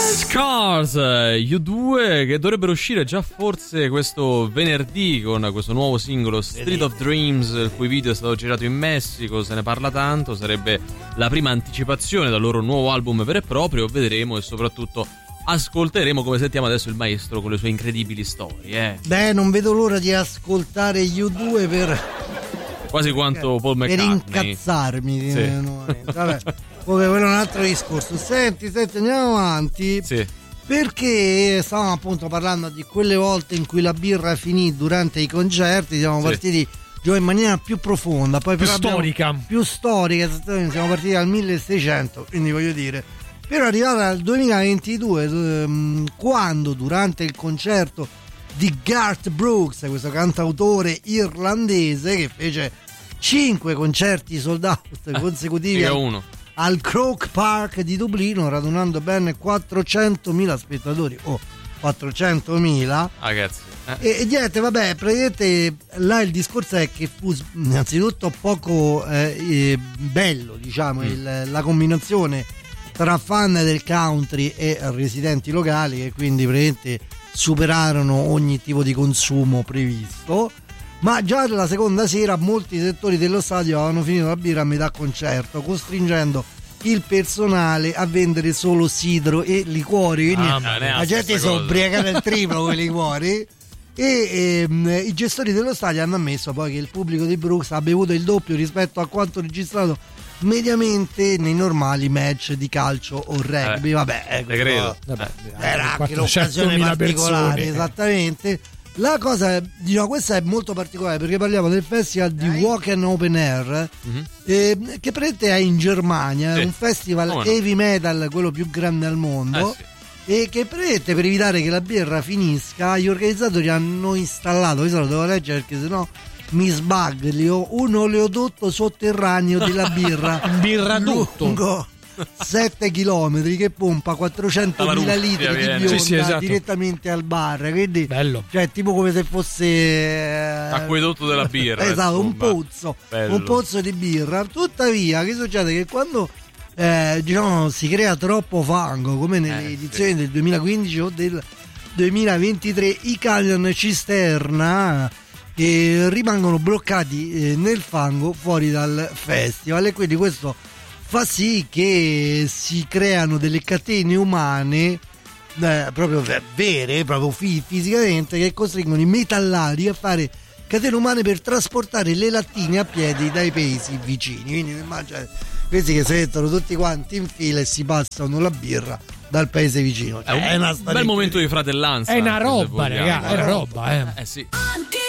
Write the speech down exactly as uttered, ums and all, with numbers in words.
Scars, U due, che dovrebbero uscire già forse questo venerdì con questo nuovo singolo Street of Dreams, il cui video è stato girato in Messico, se ne parla tanto, sarebbe la prima anticipazione dal loro nuovo album vero e proprio. Vedremo e soprattutto ascolteremo, come sentiamo adesso, il maestro con le sue incredibili storie. Eh. Beh, non vedo l'ora di ascoltare U due per... quasi quanto Paul McCartney. Per incazzarmi. Sì. Vabbè, quello è un altro discorso. Senti, senti, andiamo avanti. Sì. Perché stavamo appunto parlando di quelle volte in cui la birra finì durante i concerti, siamo sì. partiti in maniera più profonda, poi più però storica. Più storica, siamo partiti dal milleseicento, quindi voglio dire, per arrivare al duemilaventidue, quando durante il concerto di Garth Brooks, questo cantautore irlandese che fece cinque concerti sold out consecutivi eh, al, uno. al Croke Park di Dublino, radunando ben quattrocentomila spettatori o oh, quattrocentomila ragazzi eh. e, e niente, vabbè, praticamente là il discorso è che fu innanzitutto poco eh, eh, bello, diciamo, mm. il, la combinazione tra fan del country e residenti locali, che quindi praticamente superarono ogni tipo di consumo previsto. Ma già nella seconda sera molti settori dello stadio avevano finito la birra a metà concerto, costringendo il personale a vendere solo sidro e liquori, quindi ah, la gente si è ubriacata il triplo con i liquori. E ehm, i gestori dello stadio hanno ammesso poi che il pubblico di Brooks ha bevuto il doppio rispetto a quanto registrato mediamente nei normali match di calcio o rugby. eh, vabbè, ecco, credo. Vabbè, era anche l'occasione particolare, persone. Esattamente. La cosa, diciamo, questa è molto particolare perché parliamo del festival di Wacken Open Air, mm-hmm. eh, che praticamente è in Germania, è sì. un festival oh, no. heavy metal, quello più grande al mondo, eh, sì. e che praticamente, per evitare che la birra finisca, gli organizzatori hanno installato, questo lo devo leggere perché sennò mi sbaglio, un oleodotto sotterraneo della birra birradotto lungo sette chilometri che pompa quattrocentomila litri di bionda sì, sì, esatto. direttamente al bar, quindi bello, cioè tipo come se fosse eh, acquedotto della birra, esatto, insomma. un pozzo bello. Un pozzo di birra. Tuttavia che succede? Che quando eh, diciamo si crea troppo fango, come nelle eh, edizioni sì. del duemilaquindici o del duemilaventitré, i camion cisterna e rimangono bloccati eh, nel fango fuori dal festival, e quindi questo fa sì che si creano delle catene umane eh, proprio vere, proprio fisicamente, che costringono i metallari a fare catene umane per trasportare le lattine a piedi dai paesi vicini. Quindi immaginate questi che si mettono tutti quanti in fila e si passano la birra dal paese vicino. Cioè, è un, è una bel momento di fratellanza, è una roba, ragazzi, è una roba, eh. eh sì.